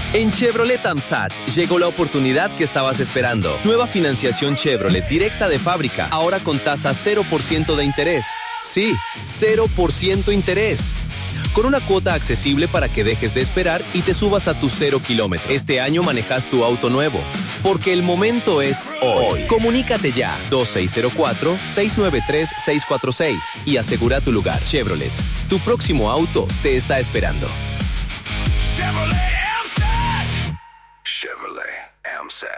En Chevrolet AMSAT llegó la oportunidad que estabas esperando. Nueva financiación Chevrolet directa de fábrica, ahora con tasa 0% de interés. Sí, 0% interés. Con una cuota accesible para que dejes de esperar y te subas a tus 0 kilómetros. Este año manejas tu auto nuevo, porque el momento es hoy. Comunícate ya, 2604-693-646 y asegura tu lugar. Chevrolet, tu próximo auto te está esperando. Chevrolet AMSAT.